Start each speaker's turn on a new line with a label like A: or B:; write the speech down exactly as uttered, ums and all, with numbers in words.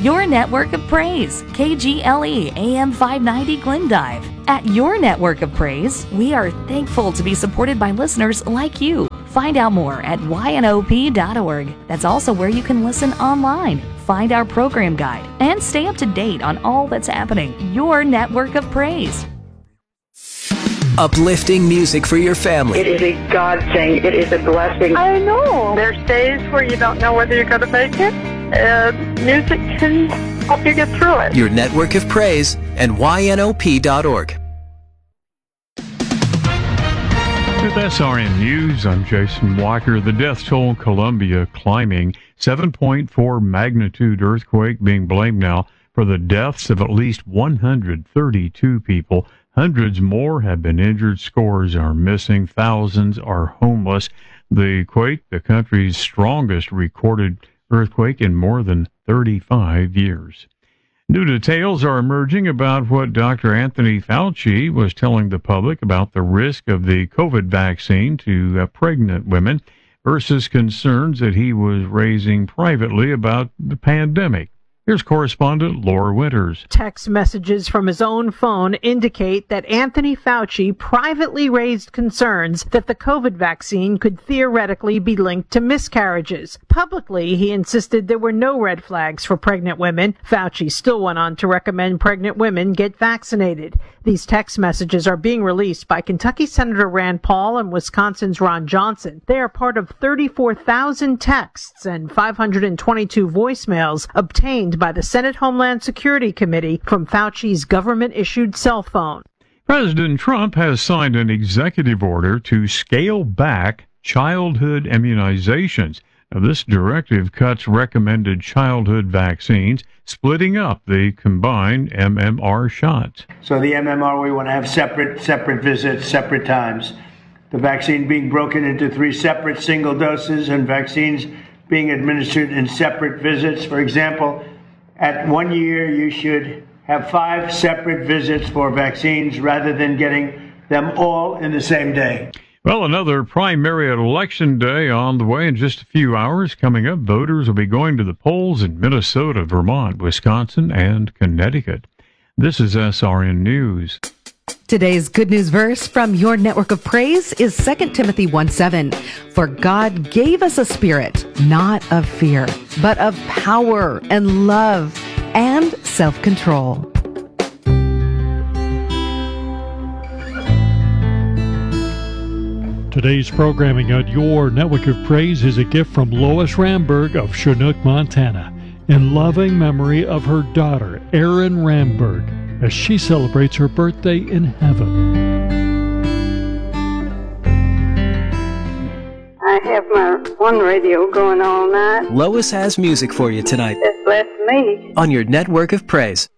A: Your network of praise, K G L E A M five ninety Glendive. At Your Network of Praise, we are thankful to be supported by listeners like you. Find out more at Y N O P dot org. That's also where you can listen online, find our program guide, and stay up to date on all that's happening. Your Network of Praise.
B: Uplifting music for your family.
C: It is a God thing. It is a blessing.
D: I know. There's days where you don't know whether you're going to make it, and music can help you get through it.
B: Your Network of Praise and Y N O P dot org.
E: With S R N News, I'm Jason Walker. The death toll in Colombia climbing. seven point four magnitude earthquake being blamed now for the deaths of at least one hundred thirty-two people. Hundreds more have been injured. Scores are missing. Thousands are homeless. The quake, the country's strongest recorded earthquake in more than thirty-five years. New details are emerging about what Doctor Anthony Fauci was telling the public about the risk of the COVID vaccine to uh, pregnant women versus concerns that he was raising privately about the pandemic. Here's correspondent Laura Winters.
F: Text messages from his own phone indicate that Anthony Fauci privately raised concerns that the COVID vaccine could theoretically be linked to miscarriages. Publicly, he insisted there were no red flags for pregnant women. Fauci still went on to recommend pregnant women get vaccinated. These text messages are being released by Kentucky Senator Rand Paul and Wisconsin's Ron Johnson. They are part of thirty-four thousand texts and five hundred twenty-two voicemails obtained by the Senate Homeland Security Committee from Fauci's government-issued cell phone.
E: President Trump has signed an executive order to scale back childhood immunizations. Now, this directive cuts recommended childhood vaccines, splitting up the combined M M R shots.
G: So the M M R, we want to have separate, separate visits, separate times. The vaccine being broken into three separate single doses and vaccines being administered in separate visits. For example, at one year, you should have five separate visits for vaccines rather than getting them all in the same day.
E: Well, another primary election day on the way in just a few hours. Coming up, voters will be going to the polls in Minnesota, Vermont, Wisconsin, and Connecticut. This is S R N News.
H: Today's good news verse from Your Network of Praise is Second Timothy one seven. For God gave us a spirit, not of fear, but of power and love and self-control.
I: Today's programming on Your Network of Praise is a gift from Lois Ramberg of Chinook, Montana, in loving memory of her daughter, Erin Ramberg, as she celebrates her birthday in heaven.
D: I have my one radio going all night.
B: Lois has music for you tonight
D: That blessed me.
B: on Your Network of Praise.